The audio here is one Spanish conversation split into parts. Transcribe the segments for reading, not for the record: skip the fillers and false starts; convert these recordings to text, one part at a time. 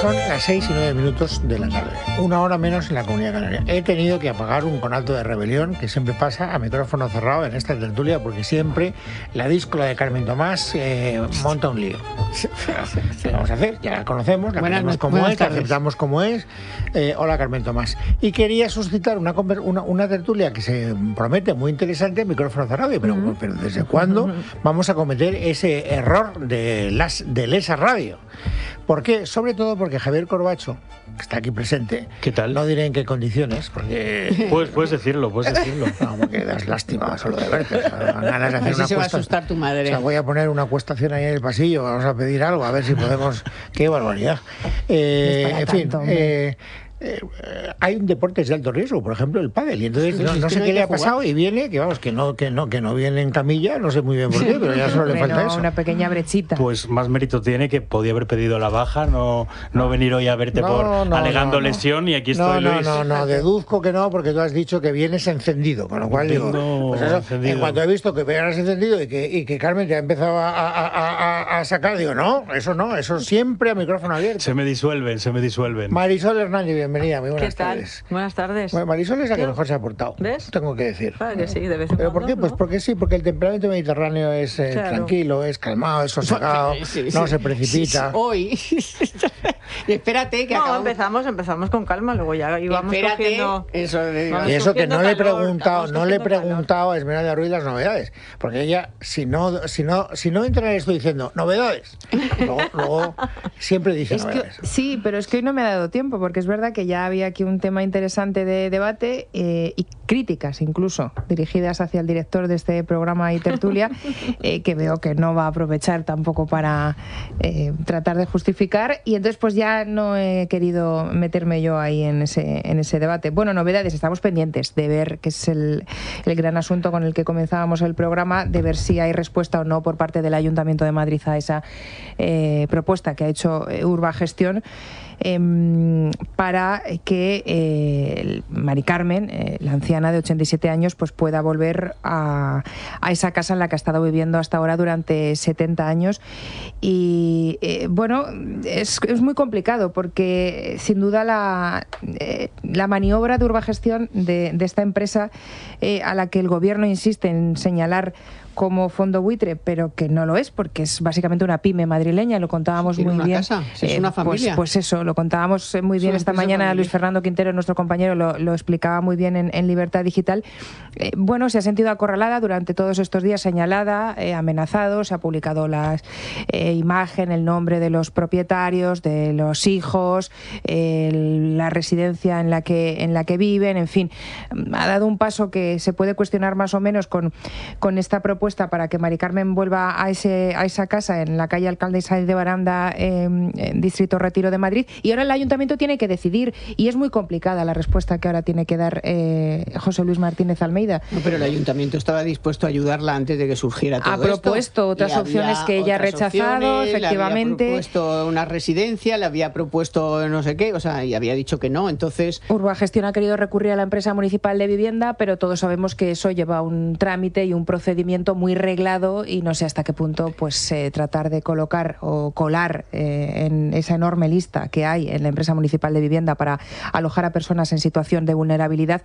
Son las 6:09 de la tarde, una hora menos en la Comunidad Canaria. He tenido que apagar un conato de rebelión que siempre pasa a micrófono cerrado en esta tertulia, porque siempre la díscola de Carmen Tomás monta un lío. ¿Qué vamos a hacer? Ya la conocemos, la conocemos como es, la aceptamos como es. Hola, Carmen Tomás. Y quería suscitar una tertulia que se promete muy interesante en micrófono cerrado. Pero ¿desde cuándo vamos a cometer ese error de Lesa Radio? ¿Por qué? Sobre todo porque Javier Corbacho, que está aquí presente, ¿qué tal? No diré en qué condiciones, porque... Puedes decirlo. No, porque das lástima solo de verte. O sea, ganas de hacer una se va a asustar tu madre. O sea, voy a poner una acuestación ahí en el pasillo, vamos a pedir algo, a ver si podemos... ¡Qué barbaridad! En fin... hay un deportes de alto riesgo, por ejemplo el pádel, y entonces no sé qué le ha pasado y viene, que no viene en camilla, no sé muy bien por qué, pero ya solo le falta eso. Una pequeña brechita. Pues más mérito tiene, que podía haber pedido la baja, no venir hoy a verte alegando lesión, y aquí estoy, Luis. No, deduzco que no, porque tú has dicho que vienes encendido, con lo cual digo, pues eso, en cuanto he visto que vienes encendido y que Carmen te ha empezado a sacar, digo, eso siempre a micrófono abierto. Se me disuelven. Marisol Hernández, bienvenida, muy buenas tardes. Buenas tardes. Bueno, Marisol es la que mejor se ha portado. ¿Ves? Tengo que decir. Claro que sí, de vez en ¿Pero cuando, por qué? Pues ¿no? porque sí, porque el temperamento mediterráneo es tranquilo, es calmado, es sosegado, no se precipita. Hoy. Espérate, que empezamos con calma, luego ya íbamos cogiendo... Y eso que no le he preguntado a Esmeralda Ruiz las novedades, porque ella, si no entra en esto diciendo novedades, luego siempre dice novedades. Sí, pero es que hoy no me ha dado tiempo, porque es verdad que ya había aquí un tema interesante de debate y críticas incluso dirigidas hacia el director de este programa y tertulia, que veo que no va a aprovechar tampoco para tratar de justificar, y entonces pues ya no he querido meterme yo ahí en ese debate. Bueno, novedades, estamos pendientes de ver, que es el gran asunto con el que comenzábamos el programa, de ver si hay respuesta o no por parte del Ayuntamiento de Madrid a esa propuesta que ha hecho Urbagestión, para que Mari Carmen, la anciana de 87 años, pues pueda volver a esa casa en la que ha estado viviendo hasta ahora durante 70 años. Y bueno, es muy complicado, porque sin duda la maniobra de Urbagestión de esta empresa, a la que el gobierno insiste en señalar como fondo buitre, pero que no lo es, porque es básicamente una pyme madrileña, lo contábamos muy bien. Casa, es una familia. Pues eso, lo contábamos muy bien esta mañana. Luis Fernando Quintero, nuestro compañero, lo explicaba muy bien en Libertad Digital. Bueno, se ha sentido acorralada durante todos estos días, señalada, amenazado, se ha publicado la imagen, el nombre de los propietarios, de los hijos, la residencia en la que viven, en fin. Ha dado un paso que se puede cuestionar más o menos con esta propuesta para que Mari Carmen vuelva a esa casa en la calle Alcalde Sáenz de Baranda, en Distrito Retiro de Madrid, y ahora el Ayuntamiento tiene que decidir, y es muy complicada la respuesta que ahora tiene que dar José Luis Martínez Almeida. No, pero el Ayuntamiento estaba dispuesto a ayudarla antes de que surgiera todo esto. Ha propuesto otras opciones que ella ha rechazado, efectivamente. Le había propuesto una residencia, le había propuesto no sé qué, o sea, y había dicho que no, entonces... Urbagestión ha querido recurrir a la empresa municipal de vivienda, pero todos sabemos que eso lleva un trámite y un procedimiento muy reglado, y no sé hasta qué punto pues tratar de colocar o colar en esa enorme lista que hay en la empresa municipal de vivienda para alojar a personas en situación de vulnerabilidad,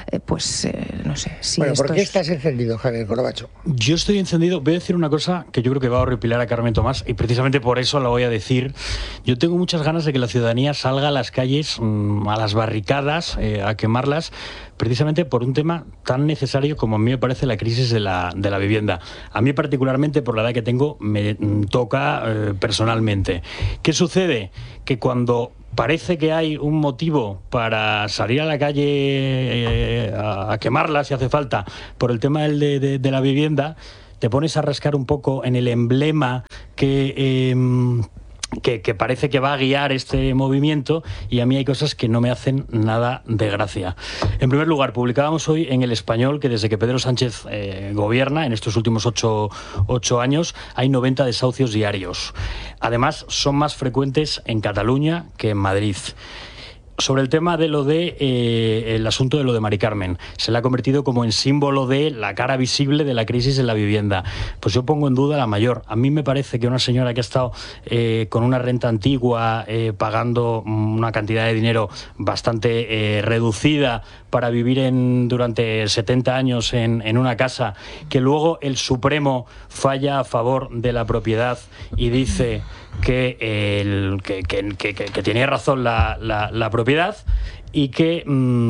no sé si bueno, esto ¿por qué estás encendido, Javier Corbacho? Yo estoy encendido. Voy a decir una cosa que yo creo que va a horripilar a Carmen Tomás, y precisamente por eso la voy a decir. Yo tengo muchas ganas de que la ciudadanía salga a las calles, a las barricadas, a quemarlas, precisamente por un tema tan necesario como a mí me parece la crisis de la vivienda. A mí particularmente, por la edad que tengo, me toca personalmente. ¿Qué sucede? Que cuando parece que hay un motivo para salir a la calle a quemarla, si hace falta, por el tema de la vivienda, te pones a rascar un poco en el emblema que parece que va a guiar este movimiento, y a mí hay cosas que no me hacen nada de gracia. En primer lugar, publicábamos hoy en El Español que desde que Pedro Sánchez gobierna, en estos últimos 8 años, hay 90 desahucios diarios. Además, son más frecuentes en Cataluña que en Madrid. Sobre el tema de el asunto de lo de Mari Carmen, se le ha convertido como en símbolo de la cara visible de la crisis en la vivienda. Pues yo pongo en duda la mayor. A mí me parece que una señora que ha estado con una renta antigua, pagando una cantidad de dinero bastante reducida para vivir durante 70 años en una casa, que luego el Supremo falla a favor de la propiedad y dice que tenía razón la propiedad y que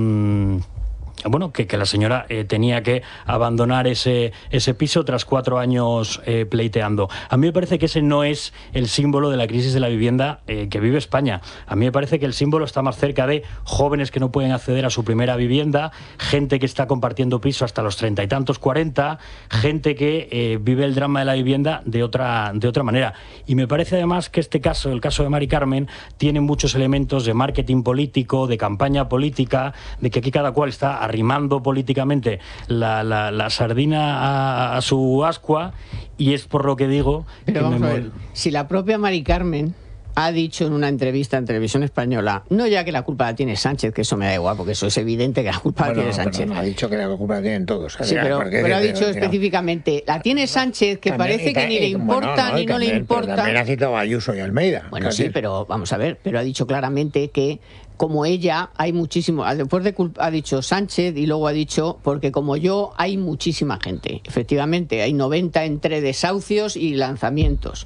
que la señora tenía que abandonar ese piso tras 4 años pleiteando. A mí me parece que ese no es el símbolo de la crisis de la vivienda que vive España. A mí me parece que el símbolo está más cerca de jóvenes que no pueden acceder a su primera vivienda, gente que está compartiendo piso hasta los 30 y tantos, 40, gente que vive el drama de la vivienda de otra manera. Y me parece además que el caso de Mari Carmen, tiene muchos elementos de marketing político, de campaña política, de que aquí cada cual está arrimando políticamente la sardina a su ascua, y es por lo que digo. Pero que vamos a ver, si la propia Mari Carmen ha dicho en una entrevista en Televisión Española, no ya que la culpa la tiene Sánchez, que eso me da igual, porque eso es evidente que la culpa la tiene Sánchez. No, ha dicho que la culpa la tienen todos. Sí, pero ha dicho específicamente, la tiene Sánchez, que también, parece que ni le importa ni no le importa. También ha citado a Ayuso y Almeida. Bueno, sí, pero vamos a ver, pero ha dicho claramente que como ella hay muchísimo, después de ha dicho Sánchez y luego ha dicho, porque como yo hay muchísima gente. Efectivamente, hay 90 entre desahucios y lanzamientos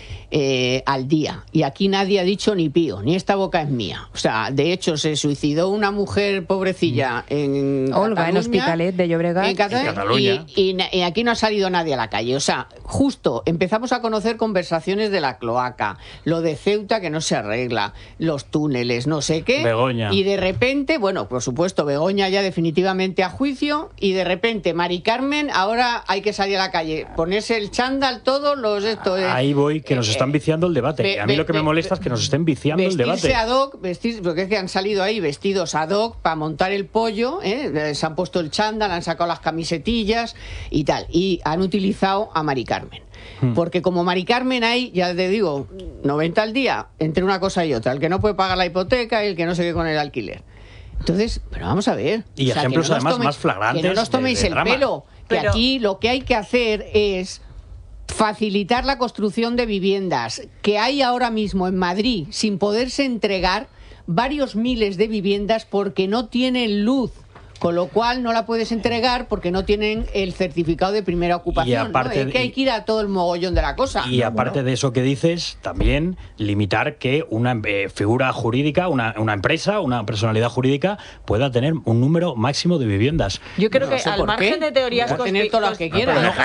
al día, y aquí nadie ha dicho ni pío, ni esta boca es mía. O sea, de hecho se suicidó una mujer pobrecilla en Olga, Cataluña, en Hospitalet de Llobregat, en Cataluña. Y aquí no ha salido nadie a la calle. O sea, justo empezamos a conocer conversaciones de la cloaca, lo de Ceuta que no se arregla, los túneles, no sé qué, Begoña. Y de repente, bueno, por supuesto, Begoña ya definitivamente a juicio, y de repente Mari Carmen, ahora hay que salir a la calle, ponerse el chándal, todos los ahí voy, que nos están viciando el debate. A mí lo que me molesta es que nos estén viciando el debate. Vestirse ad hoc, porque es que han salido ahí vestidos ad hoc para montar el pollo, se han puesto el chándal, han sacado las camisetillas y tal, y han utilizado a Mari Carmen. Porque como Mari Carmen hay, ya te digo, 90 al día, entre una cosa y otra, el que no puede pagar la hipoteca y el que no se quede con el alquiler. Entonces, pero vamos a ver. Y ejemplos además más flagrantes. Que no nos toméis el pelo, que aquí lo que hay que hacer es facilitar la construcción de viviendas, que hay ahora mismo en Madrid sin poderse entregar varios miles de viviendas porque no tienen luz, con lo cual no la puedes entregar porque no tienen el certificado de primera ocupación. Y aparte, ¿no? Es que hay que ir a todo el mogollón de la cosa. Y aparte de eso que dices, también limitar que una figura jurídica, una empresa, una personalidad jurídica pueda tener un número máximo de viviendas. Yo creo que al margen de teorías conspiranoicas,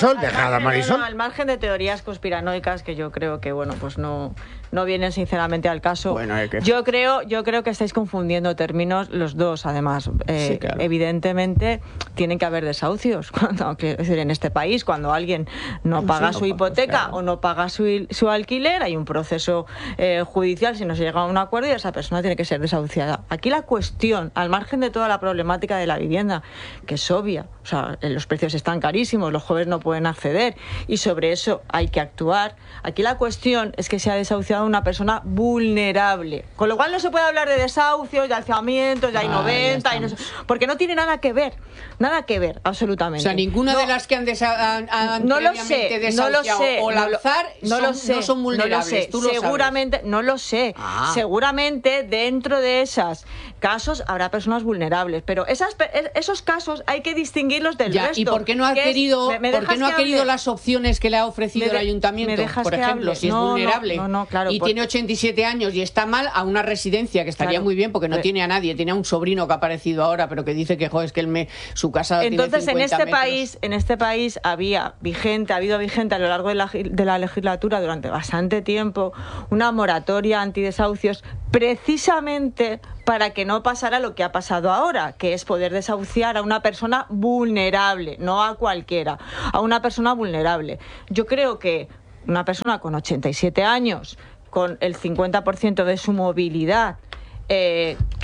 al margen de teorías conspiranoicas, que yo creo que pues no vienen sinceramente al caso. Bueno, yo creo que estáis confundiendo términos los dos, además. Sí, claro. Evidentemente tienen que haber desahucios. Es decir, en este país, cuando alguien no paga su hipoteca o no paga su alquiler, hay un proceso judicial, si no se llega a un acuerdo, y esa persona tiene que ser desahuciada. Aquí la cuestión, al margen de toda la problemática de la vivienda, que es obvia, o sea, los precios están carísimos, los jóvenes no pueden acceder, y sobre eso hay que actuar. Aquí la cuestión es que se ha desahuciado a una persona vulnerable, con lo cual no se puede hablar de desahucios, de alzamientos, ya hay 90, y no sé, porque no tiene nada que ver, absolutamente. O sea, ninguna de las que han previamente desahuciado o lanzar no son vulnerables. No lo sé. Seguramente, no lo sé. Seguramente dentro de esos casos habrá personas vulnerables, pero esos casos hay que distinguirlos del resto. ¿Y por qué no ha querido, las opciones que le ha ofrecido el ayuntamiento? Por ejemplo, si es vulnerable y tiene 87 años y está mal, a una residencia, que estaría muy bien porque no tiene a nadie, tiene a un sobrino que ha aparecido ahora, pero que dice que es que su casa tiene 50 metros. En este país ha habido vigente a lo largo de la legislatura durante bastante tiempo una moratoria antidesahucios, precisamente para que no pasara lo que ha pasado ahora, que es poder desahuciar a una persona vulnerable, no a cualquiera, a una persona vulnerable. Yo creo que una persona con 87 años, con el 50% de su movilidad,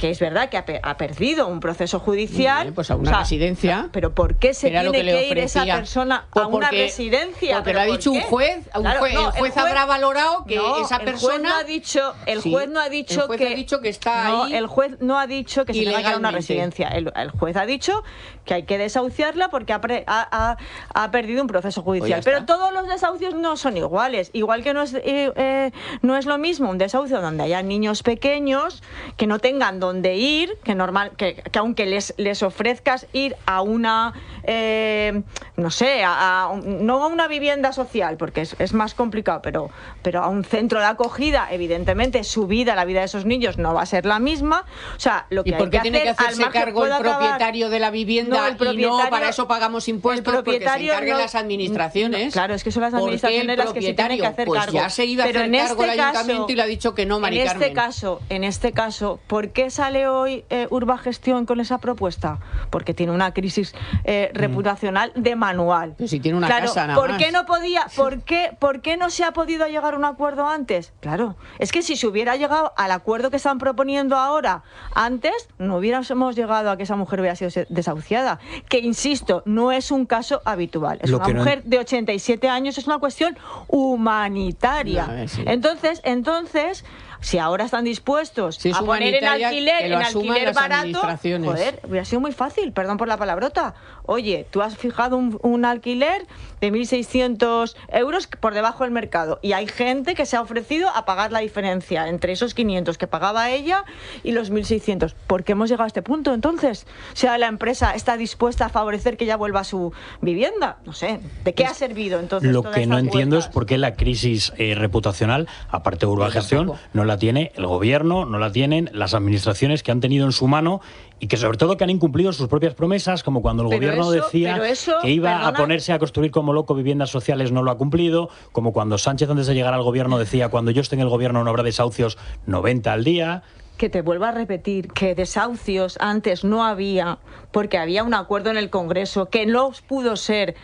que es verdad que ha perdido un proceso judicial. Pues a una residencia. Pero ¿por qué se tiene que ir esa persona a una residencia? Porque lo ha dicho un juez. El juez habrá valorado que esa persona. El juez no ha dicho que está ahí. El juez no ha dicho que se tenga que ir a una residencia. El juez ha dicho que hay que desahuciarla porque ha perdido un proceso judicial. Pues pero todos los desahucios no son iguales. Igual que no es lo mismo un desahucio donde haya niños pequeños que no tengan dónde ir, que aunque les ofrezcas ir a una no a una vivienda social, porque es más complicado, pero a un centro de acogida, evidentemente la vida de esos niños no va a ser la misma. O sea, lo que ¿Y por qué tiene que hacerse cargo el propietario de la vivienda y no para eso pagamos impuestos? Porque se encarguen las administraciones. Claro, es que son las administraciones las que se tienen que hacer cargo. Ya se iba a hacer cargo el ayuntamiento y le ha dicho que no, Mari Carmen. En este caso, ¿por qué sale hoy Urbagestión con esa propuesta? Porque tiene una crisis reputacional de manual. Pero si tiene una casa nada más. ¿Por qué no se ha podido llegar a un acuerdo antes? Claro, es que si se hubiera llegado al acuerdo que están proponiendo ahora antes, no hubiéramos llegado a que esa mujer hubiera sido desahuciada. Que, insisto, no es un caso habitual. Es una mujer de 87 años, es una cuestión humanitaria. Entonces, si ahora están dispuestos a poner en alquiler barato, joder, hubiera sido muy fácil, perdón por la palabrota. Oye, tú has fijado un alquiler de 1.600 euros por debajo del mercado y hay gente que se ha ofrecido a pagar la diferencia entre esos 500 que pagaba ella y los 1.600. ¿Por qué hemos llegado a este punto entonces? O sea, la empresa está dispuesta a favorecer que ella vuelva a su vivienda. No sé, ¿de qué ha servido entonces? Lo que no entiendo es por qué la crisis reputacional, aparte de Urbagestión, no la tiene el gobierno, no la tienen las administraciones que han tenido en su mano y que sobre todo que han incumplido sus propias promesas, como cuando el gobierno decía que iba a ponerse a construir como loco viviendas sociales, no lo ha cumplido, como cuando Sánchez antes de llegar al gobierno decía cuando yo esté en el gobierno no habrá desahucios 90 al día. Que te vuelvo a repetir que desahucios antes no había porque había un acuerdo en el Congreso que no pudo ser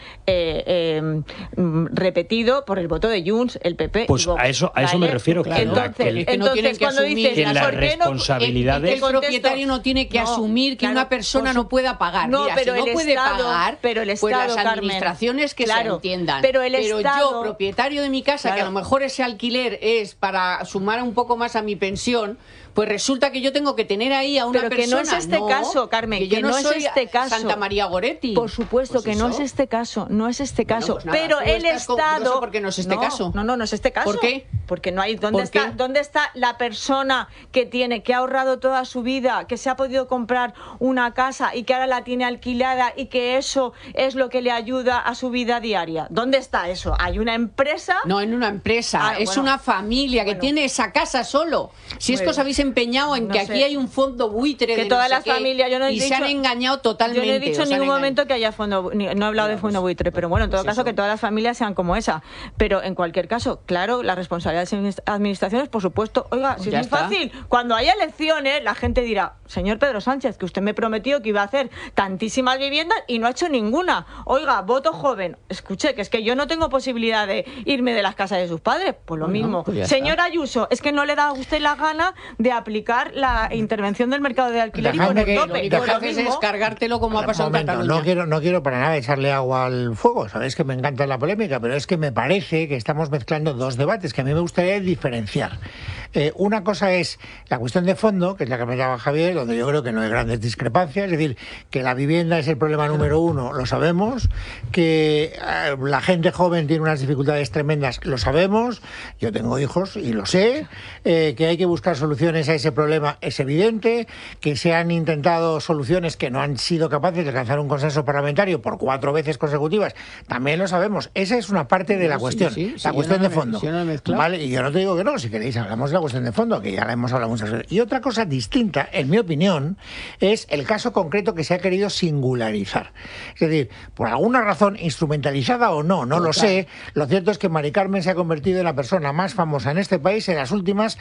repetido por el voto de Junts, el PP. Pues a eso me refiero. Entonces, cuando dices que las responsabilidades el propietario no tiene que asumir que una persona no pueda pagar. No, mira, pero si no puede pagar, el Estado, pues las administraciones que se entiendan. Pero yo, propietario de mi casa, que a lo mejor ese alquiler es para sumar un poco más a mi pensión, pues resulta que yo tengo que tener ahí a una persona. Pero que no es este caso, Carmen, que no es este caso. Santa María Goretti. Por supuesto pues que eso. No es este caso, no es este caso. Pues nada, pero el Estado. ¿Por qué no es este caso? No es este caso. ¿Por qué? Porque no hay. ¿Dónde está la persona que ha ahorrado toda su vida, que se ha podido comprar una casa y que ahora la tiene alquilada y que eso es lo que le ayuda a su vida diaria? ¿Dónde está eso? ¿Hay una empresa? No, en una empresa. Es una familia que tiene esa casa solo. Si es que os habéis empeñado en que aquí hay un fondo buitre que de todas las familias, yo no he y dicho, se han engañado totalmente. Yo no he dicho en ningún momento que haya fondo, no he hablado de fondo buitre, pero bueno, en todo caso que todas las familias sean como esa. Pero en cualquier caso, claro, la responsabilidad de las administraciones, por supuesto, oiga, si es muy fácil, cuando haya elecciones, la gente dirá, señor Pedro Sánchez, que usted me prometió que iba a hacer tantísimas viviendas y no ha hecho ninguna. Oiga, voto joven. Escuche, que es que yo no tengo posibilidad de irme de las casas de sus padres. Pues lo mismo. Pues señor Ayuso, es que no le da a usted la gana de aplicar la intervención del mercado de alquiler y poner tope. Lo que haces es cargártelo como ha pasado en Cataluña. No quiero para nada echarle agua al fuego. Sabéis que me encanta la polémica, pero es que me parece que estamos mezclando dos debates que a mí me gustaría diferenciar. Una cosa es la cuestión de fondo, que es la que me llama Javier, donde yo creo que no hay grandes discrepancias, es decir, que la vivienda es el problema número uno, lo sabemos, que la gente joven tiene unas dificultades tremendas, lo sabemos, yo tengo hijos y lo sé, que hay que buscar soluciones a ese problema, es evidente, que se han intentado soluciones que no han sido capaces de alcanzar un consenso parlamentario por 4 veces consecutivas, también lo sabemos, esa es una parte de la cuestión, la cuestión de fondo, ¿vale? Y yo no te digo que no, si queréis hablamos de la cuestión de fondo, que ya la hemos hablado muchas veces. Y otra cosa distinta, en mi opinión, es el caso concreto que se ha querido singularizar. Es decir, por alguna razón, instrumentalizada o no, lo sé, lo cierto es que Mari Carmen se ha convertido en la persona más famosa en este país en las últimas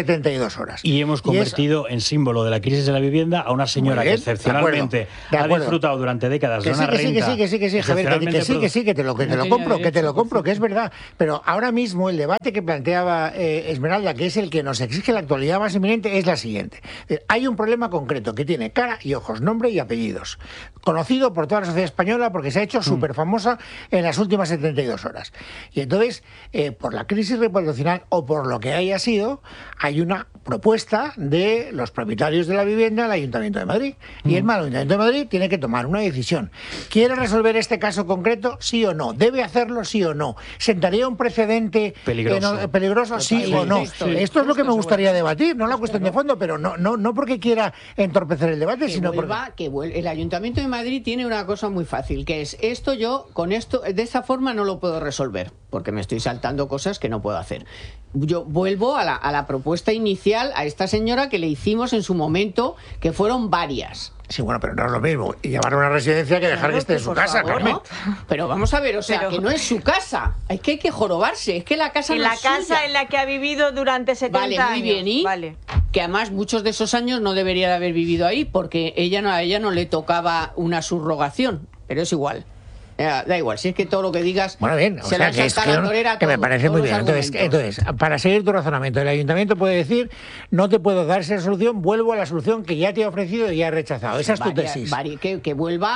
72 horas. Y hemos convertido en símbolo de la crisis de la vivienda a una señora que excepcionalmente ha disfrutado durante décadas de una renta. Javier, que sí, que te lo compro, que es verdad. Pero ahora mismo el debate que planteaba Esmeralda, que es el que nos exige la actualidad más inminente es la siguiente. Hay un problema concreto que tiene cara y ojos, nombre y apellidos, conocido por toda la sociedad española porque se ha hecho súper famosa en las últimas 72 horas. Y entonces, por la crisis reputacional o por lo que haya sido, hay una propuesta de los propietarios de la vivienda al Ayuntamiento de Madrid. Y el Ayuntamiento de Madrid tiene que tomar una decisión. ¿Quiere resolver este caso concreto? ¿Sí o no? ¿Debe hacerlo? ¿Sí o no? ¿Sentaría un precedente peligroso? ¿Sí o no? Esto es lo que me gustaría debatir, no la cuestión de fondo, pero no porque quiera entorpecer el debate, sino porque... El Ayuntamiento de Madrid tiene una cosa muy fácil, que es con esto, de esa forma no lo puedo resolver, porque me estoy saltando cosas que no puedo hacer. Yo vuelvo a la propuesta inicial a esta señora que le hicimos en su momento, que fueron varias. Sí, bueno, pero no es lo mismo llevar a una residencia que dejar que esté en su casa, Carmen. ¿No? Pero vamos a ver, que no es su casa. Hay que jorobarse. Es que la casa no es suya. La casa en la que ha vivido durante 70 años. Vale, muy bien. Y que además muchos de esos años no debería de haber vivido ahí porque a ella no le tocaba una subrogación. Pero es igual. Da igual, si es que todo lo que digas bueno, bien, se la salta la torera. Que me parece muy bien. Entonces, para seguir tu razonamiento, el Ayuntamiento puede decir: no te puedo dar esa solución, vuelvo a la solución que ya te he ofrecido y ya he rechazado. Esa es tu tesis. Que vuelva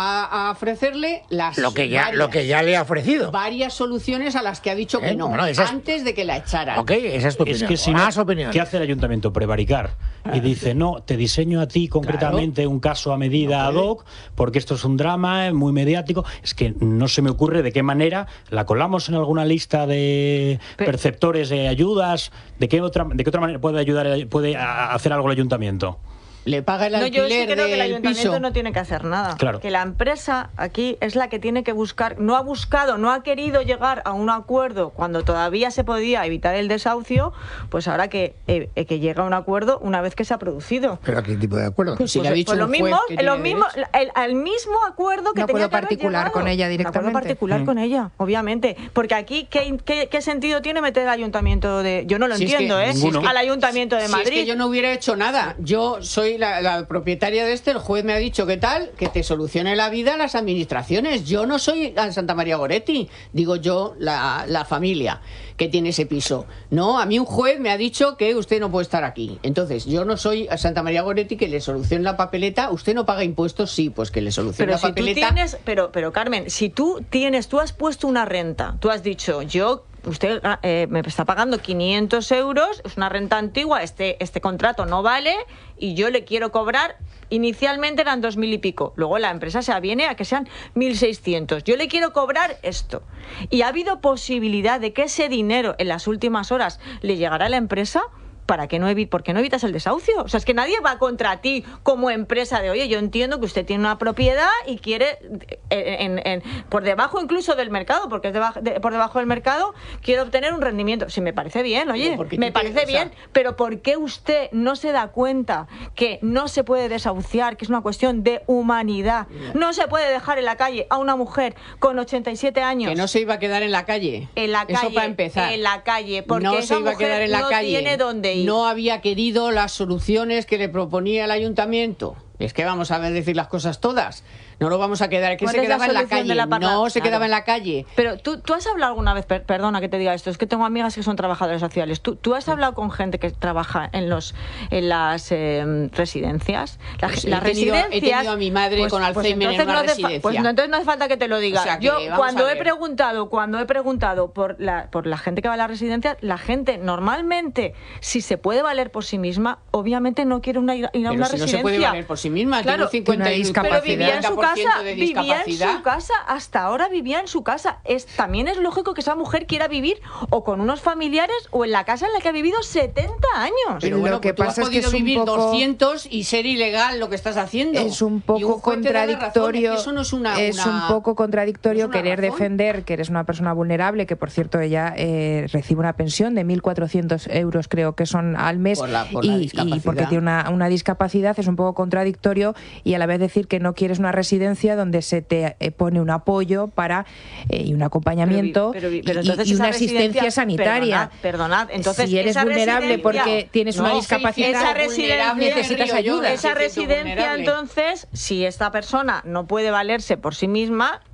a ofrecerle lo que ya le ha ofrecido. Varias soluciones a las que ha dicho que no, antes de que la echaran. Ok, esa es tu opinión. Es que si no, ¿qué hace el Ayuntamiento? Prevaricar. Y dice, no, te diseño a ti concretamente un caso a medida ad hoc, porque esto es un drama muy mediático. Es que no se me ocurre de qué manera la colamos en alguna lista de perceptores de ayudas. ¿De qué otra manera puede hacer algo el Ayuntamiento? Le paga el alquiler. Yo sí creo que el Ayuntamiento piso. no tiene que hacer nada. Claro. Que la empresa aquí es la que tiene que buscar, no ha querido llegar a un acuerdo cuando todavía se podía evitar el desahucio, pues ahora que llega a un acuerdo una vez que se ha producido. ¿Pero a qué tipo de acuerdo? Pues si le ha dicho el mismo acuerdo que tenía que haber particular con ella directamente. Un acuerdo particular con ella, obviamente. Porque aquí, ¿qué sentido tiene meter al Ayuntamiento de... Yo no lo entiendo, al Ayuntamiento de Madrid. Si es que yo no hubiera hecho nada. Yo soy la propietaria de el juez me ha dicho que te solucione la vida a las administraciones. Yo no soy a Santa María Goretti, digo yo, la familia que tiene ese piso. No, a mí un juez me ha dicho que usted no puede estar aquí. Entonces, yo no soy a Santa María Goretti que le solucione la papeleta. ¿Usted no paga impuestos? Sí, pues que le solucione la papeleta. Pero Carmen, si tú has puesto una renta, tú has dicho, usted me está pagando 500 euros, es una renta antigua, este contrato no vale y yo le quiero cobrar, inicialmente eran 2.000 y pico, luego la empresa se aviene a que sean 1.600, yo le quiero cobrar esto. Y ha habido posibilidad de que ese dinero en las últimas horas le llegara a la empresa. ¿Por qué no evitas el desahucio? O sea, es que nadie va contra ti como empresa de, oye, yo entiendo que usted tiene una propiedad y quiere, por debajo incluso del mercado, porque es por debajo del mercado, quiere obtener un rendimiento. Sí, me parece bien, oye, me parece bien, pero ¿por qué usted no se da cuenta que no se puede desahuciar, que es una cuestión de humanidad? No se puede dejar en la calle a una mujer con 87 años. Que no se iba a quedar en la calle. Eso para empezar. En la calle, porque no esa se iba a quedar en la calle. Tiene dónde ir. No había querido las soluciones que le proponía el Ayuntamiento. Es que vamos a decir las cosas todas. No lo vamos a quedar, que se quedaba en la calle. No se quedaba en la calle. Pero tú has hablado alguna vez, perdona que te diga esto, es que tengo amigas que son trabajadoras sociales. ¿Tú has hablado con gente que trabaja en las residencias? He tenido a mi madre con Alzheimer en una residencia. Pues entonces no hace falta que te lo diga. O sea, yo cuando he preguntado por la gente que va a la residencia, la gente normalmente, si se puede valer por sí misma, obviamente no quiere ir a una residencia. No se puede valer por sí misma, claro, tiene 50 pero vivía en su casa, también es lógico que esa mujer quiera vivir o con unos familiares o en la casa en la que ha vivido 70 años. Pero bueno, lo que pasa es que es vivir un poco 200 y ser ilegal lo que estás haciendo. Es un poco contradictorio. Eso no es un poco contradictorio querer defender que eres una persona vulnerable, que por cierto ella recibe una pensión de 1.400 euros, creo que son al mes, y porque tiene una discapacidad. Es un poco contradictorio y a la vez decir que no quieres una residencia donde se te pone un apoyo y un acompañamiento y una asistencia sanitaria. Perdonad, entonces si eres vulnerable porque tienes una discapacidad, necesitas ayuda. Esa residencia, entonces, si esta persona no puede valerse por sí misma,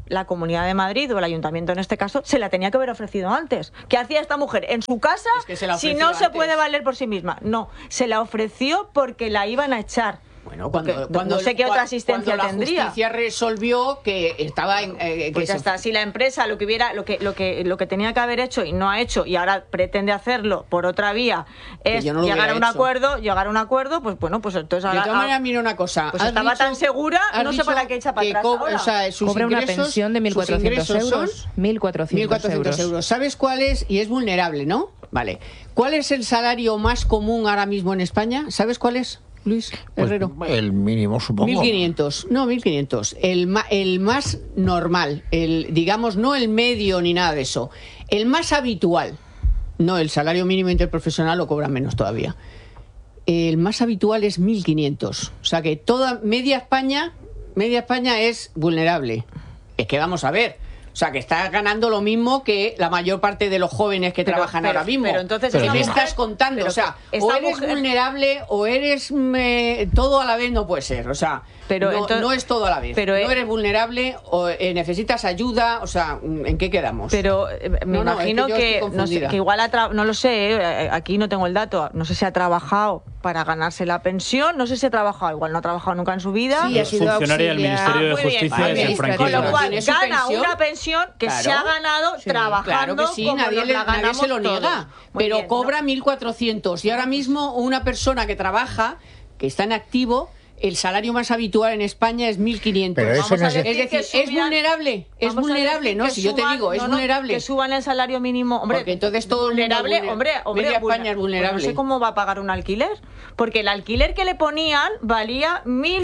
la Comunidad de Madrid o el Ayuntamiento en este caso se la tenía que haber ofrecido antes. ¿Qué hacía esta mujer en su casa si no se puede valer por sí misma? No, se la ofreció porque la iban a echar. Bueno, cuando no sé qué otra asistencia tendría. La justicia resolvió que estaba en pues ya está. Si la empresa lo que tenía que haber hecho y no ha hecho y ahora pretende hacerlo por otra vía es llegar a un acuerdo, pues bueno, pues entonces ahora. De todas maneras, mira una cosa. Pues estaba tan segura, no sé para qué echa para atrás ahora. O sea, cobra una pensión de 1.400 euros. 1.400 euros. ¿Sabes cuál es? Y es vulnerable, ¿no? Vale. ¿Cuál es el salario más común ahora mismo en España? ¿Sabes cuál es? Luis Herrero. Pues el mínimo, supongo. 1.500. No, 1.500. El más normal, digamos, no el medio ni nada de eso. El más habitual. No, el salario mínimo interprofesional lo cobran menos todavía. El más habitual es 1.500. O sea que toda media España es vulnerable. Es que vamos a ver. O sea, que estás ganando lo mismo que la mayor parte de los jóvenes que trabajan ahora mismo. Pero entonces, ¿qué me estás contando? O sea, o eres vulnerable o eres todo a la vez, no puede ser. O sea, no es todo a la vez. No eres vulnerable o necesitas ayuda. O sea, ¿en qué quedamos? Pero me imagino que igual no lo sé, aquí no tengo el dato. No sé si ha trabajado para ganarse la pensión, no sé si ha trabajado, igual no ha trabajado nunca en su vida. Sí, ha sido funcionaria del Ministerio de Justicia y del franquismo. Con lo cual gana una pensión que se ha ganado trabajando. Claro que sí, nadie se lo niega, pero cobra 1.400 y ahora mismo una persona que trabaja, que está en activo, el salario más habitual en España es 1.500. Pero eso no es decir, es vulnerable, ¿no? Si yo te digo, es vulnerable. Que suban el salario mínimo, hombre. Porque entonces todo vulnerable, media España es vulnerable. Pues no sé cómo va a pagar un alquiler, porque el alquiler que le ponían valía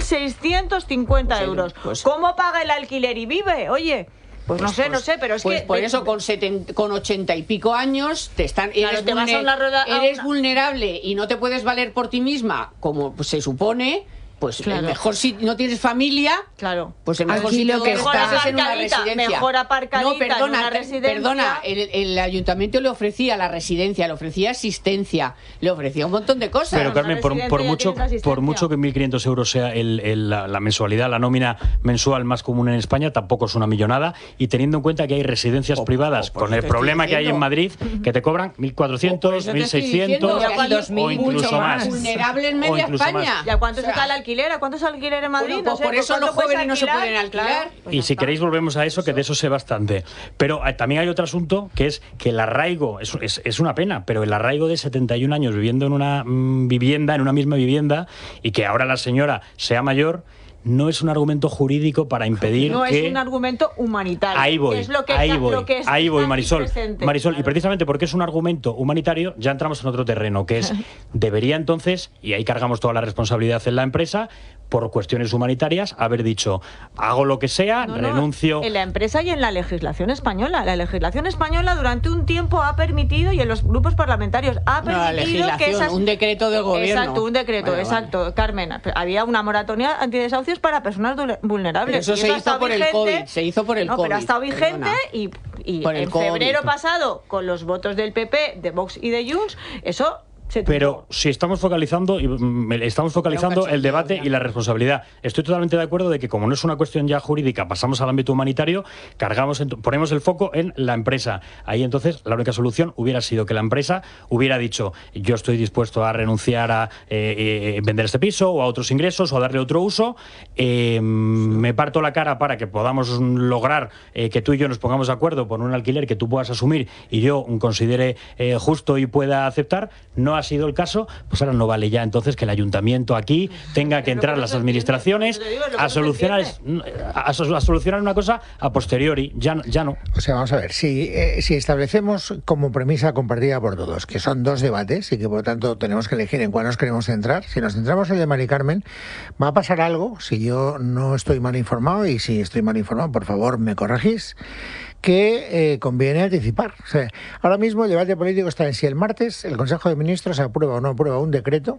1.650 euros. ¿Cómo paga el alquiler y vive? Oye. Pues no sé, pero es que... Por eso con 80 y pico años eres vulnerable y no te puedes valer por ti misma, como se supone. Pues el mejor si no tienes familia, pues el mejor sitio que estás es en una residencia. Mejor aparcadita en una residencia. Perdona, el ayuntamiento le ofrecía la residencia, le ofrecía asistencia, le ofrecía un montón de cosas. Pero Carmen, por mucho que 1.500 euros sea la mensualidad, la nómina mensual más común en España, tampoco es una millonada, y teniendo en cuenta que hay residencias privadas con el problema que hay en Madrid, que te cobran 1.400, 1.600 o incluso más. Vulnerable en media España. ¿Y a cuánto se está el alquiler? ¿A cuánto es el alquiler en Madrid? Bueno, pues por eso los jóvenes no se pueden alquilar. Y si queréis volvemos a eso, que de eso sé bastante. Pero también hay otro asunto, que es que el arraigo, es una pena, pero el arraigo de 71 años viviendo en una vivienda, en una misma vivienda, y que ahora la señora sea mayor, no es un argumento jurídico para impedir que... es un argumento humanitario. Ahí voy, Marisol. Marisol, y precisamente porque es un argumento humanitario, ya entramos en otro terreno, que es, debería entonces, y ahí cargamos toda la responsabilidad en la empresa, por cuestiones humanitarias, haber dicho, hago lo que sea, renuncio... En la empresa y en la legislación española. La legislación española durante un tiempo ha permitido, y en los grupos parlamentarios, ha permitido un decreto del gobierno. Exacto, un decreto, vale. Carmen. Había una moratoria antidesahucios para personas vulnerables. Pero eso se hizo por el COVID. Pero ha estado vigente y en febrero pasado, con los votos del PP, de Vox y de Junts, eso... Pero si estamos focalizando el debate y la responsabilidad. Estoy totalmente de acuerdo de que como no es una cuestión ya jurídica, pasamos al ámbito humanitario, ponemos el foco en la empresa. Ahí entonces la única solución hubiera sido que la empresa hubiera dicho, yo estoy dispuesto a renunciar a vender este piso o a otros ingresos o a darle otro uso, me parto la cara para que podamos lograr que tú y yo nos pongamos de acuerdo por un alquiler que tú puedas asumir y yo considere justo y pueda aceptar. No ha sido el caso, pues ahora no vale ya entonces que el ayuntamiento aquí tenga que entrar las administraciones a solucionar una cosa a posteriori, ya no. O sea, vamos a ver, si establecemos como premisa compartida por todos, que son dos debates y que por lo tanto tenemos que elegir en cuál nos queremos centrar, si nos centramos en el de Mari Carmen, va a pasar algo, si yo no estoy mal informado, y si estoy mal informado, por favor, me corregís, que conviene anticipar. O sea, ahora mismo el debate político está en si el martes el Consejo de Ministros aprueba o no aprueba un decreto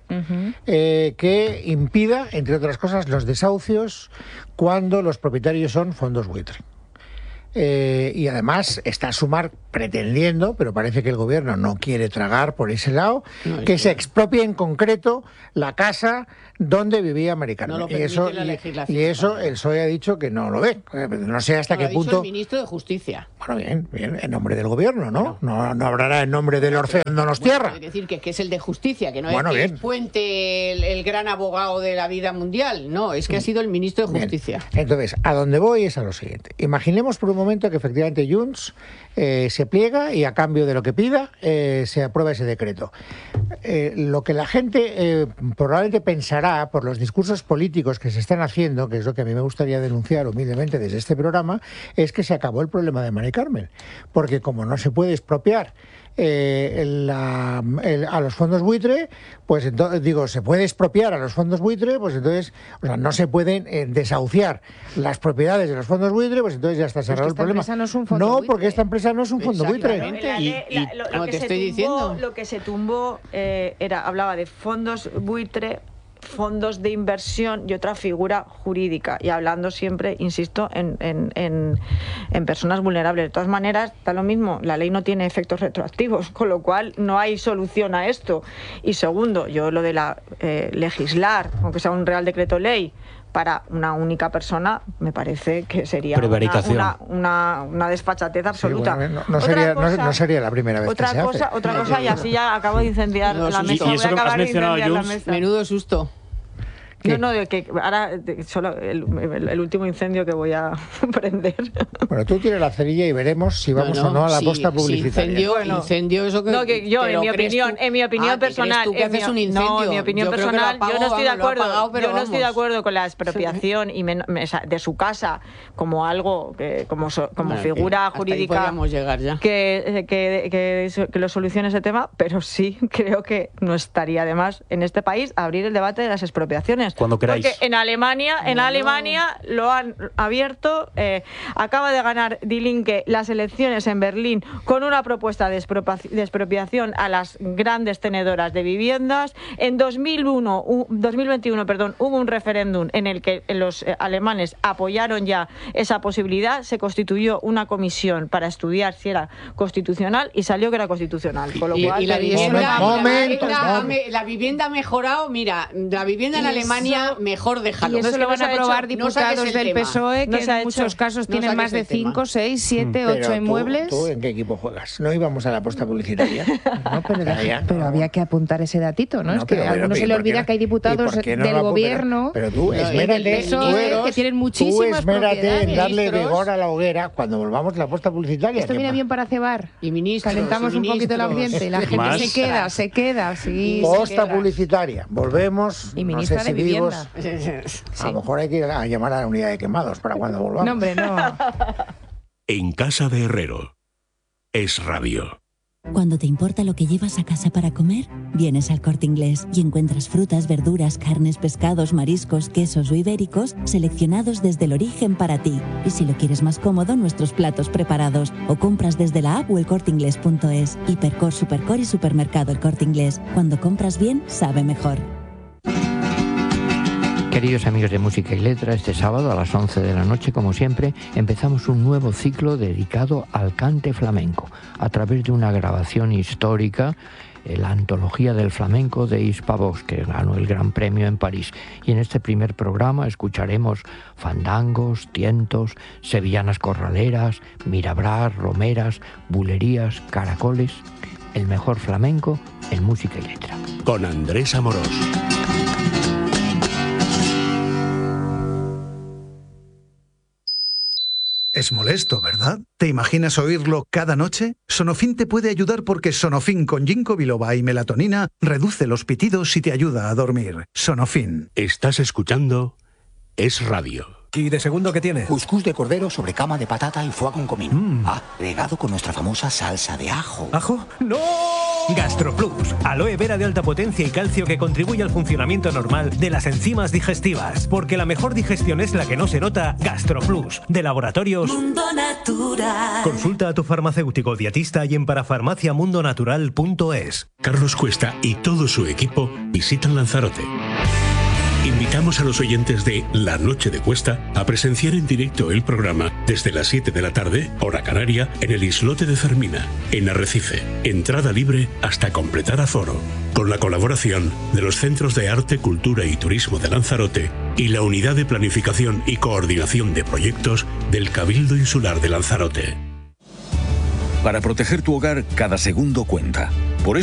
que impida, entre otras cosas, los desahucios cuando los propietarios son fondos buitre. y además está Sumar pretendiendo, pero parece que el gobierno no quiere tragar por ese lado, que se expropie en concreto la casa donde vivía Mari Carmen. No lo permite la legislación. Y eso el PSOE ha dicho que no lo ve. No sé hasta qué punto... el ministro de Justicia. Bueno, bien, en nombre del gobierno, ¿no? No hablará en nombre del Orfeo Donostierra. Es decir, que es el de Justicia, que no bueno, es que es Puente el gran abogado de la vida mundial. No, es que ha sido el ministro de Justicia. Bien. Entonces, a donde voy es a lo siguiente. Imaginemos por un momento que efectivamente Junts se pliega y a cambio de lo que pida se aprueba ese decreto. Lo que la gente probablemente pensará por los discursos políticos que se están haciendo, que es lo que a mí me gustaría denunciar humildemente desde este programa, es que se acabó el problema de Mari Carmen. Porque como no se puede expropiar a los fondos buitre, pues entonces, se puede expropiar a los fondos buitre, pues entonces, no se pueden desahuciar las propiedades de los fondos buitre, pues entonces ya está cerrado el problema. No, es un fondo buitre. Porque esta empresa no es un fondo buitre. Lo que se tumbó hablaba de fondos buitre, fondos de inversión y otra figura jurídica, y hablando siempre, insisto, en personas vulnerables. De todas maneras, está lo mismo, la ley no tiene efectos retroactivos, con lo cual no hay solución a esto. Y segundo, yo lo de legislar, aunque sea un real decreto ley, para una única persona, me parece que sería una desfachatez absoluta. Sí, bueno, no sería la primera vez otra que cosa, se hace. Otra cosa, y así ya acabo de incendiar la mesa. Y eso que has mencionado, Junts, menudo susto. No, que ahora solo el último incendio que voy a prender. Bueno, tú tienes la cerilla y veremos si vamos o no a la posta publicitaria. Incendio, eso que... No, que yo, en mi opinión personal... en mi opinión personal, yo no estoy de acuerdo. Yo no estoy de acuerdo con la expropiación y de su casa como algo, como figura jurídica llegar ya. que lo solucione ese tema, pero sí creo que no estaría de más en este país abrir el debate de las expropiaciones. Cuando queráis. Porque en Alemania lo han abierto. Acaba de ganar Die Linke las elecciones en Berlín con una propuesta de expropiación a las grandes tenedoras de viviendas. En 2021, hubo un referéndum en el que los alemanes apoyaron ya esa posibilidad. Se constituyó una comisión para estudiar si era constitucional y salió que era constitucional. Con lo cual, la vivienda ha mejorado. Mira, la vivienda en Alemania mejor dejarlo. Y eso lo van a aprobar diputados del PSOE, que en muchos casos tienen más de 5, 6, 7, 8 inmuebles. ¿Tú en qué equipo juegas? No íbamos a la posta publicitaria. Pero había que apuntar ese datito, ¿no? Es que a alguno se le olvida que hay diputados del gobierno, pero tú esmérate, que tienen muchísimas propiedades. En darle vigor a la hoguera cuando volvamos a la posta publicitaria. Esto viene bien para cebar. Y ministros, calentamos un poquito el ambiente y la gente se queda. Sí, posta publicitaria. Volvemos. Y ministra de Vivienda. A lo mejor hay que ir a llamar a la unidad de quemados para cuando volvamos. No, hombre, no. En casa de Herrero. Es radio. Cuando te importa lo que llevas a casa para comer, vienes al Corte Inglés y encuentras frutas, verduras, carnes, pescados, mariscos, quesos o ibéricos seleccionados desde el origen para ti. Y si lo quieres más cómodo, nuestros platos preparados. O compras desde la app o elcorteingles.es. Hipercor, Supercor y Supermercado El Corte Inglés. Cuando compras bien, sabe mejor. Queridos amigos de Música y Letra, este sábado a las 11 de la noche, como siempre, empezamos un nuevo ciclo dedicado al cante flamenco, a través de una grabación histórica, la antología del flamenco de Hispavox, que ganó el Gran Premio en París. Y en este primer programa escucharemos fandangos, tientos, sevillanas corraleras, mirabrás, romeras, bulerías, caracoles, el mejor flamenco en Música y Letra. Con Andrés Amorós. Es molesto, ¿verdad? ¿Te imaginas oírlo cada noche? Sonofin te puede ayudar porque Sonofin con ginkgo biloba y melatonina reduce los pitidos y te ayuda a dormir. Sonofin. Estás escuchando Es Radio. ¿Y de segundo qué tiene? Cuscús de cordero sobre cama de patata y foie con comino. Regado con nuestra famosa salsa de ajo. ¿Ajo? ¡No! GastroPlus, aloe vera de alta potencia y calcio que contribuye al funcionamiento normal de las enzimas digestivas. Porque la mejor digestión es la que no se nota. GastroPlus, de Laboratorios Mundo Natural. Consulta a tu farmacéutico dietista y en parafarmaciamundonatural.es. Carlos Cuesta y todo su equipo visitan Lanzarote. Invitamos a los oyentes de La Noche de Cuesta a presenciar en directo el programa desde las 7 de la tarde, hora canaria, en el Islote de Fermina, en Arrecife. Entrada libre hasta completar aforo. Con la colaboración de los Centros de Arte, Cultura y Turismo de Lanzarote y la Unidad de Planificación y Coordinación de Proyectos del Cabildo Insular de Lanzarote. Para proteger tu hogar, cada segundo cuenta.